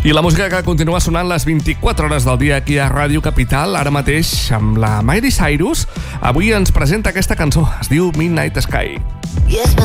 I la música que continua sonant les 24 hores del dia aquí a Ràdio Capital, ara mateix amb la Miley Cyrus, avui ens presenta aquesta cançó, es diu Midnight Sky.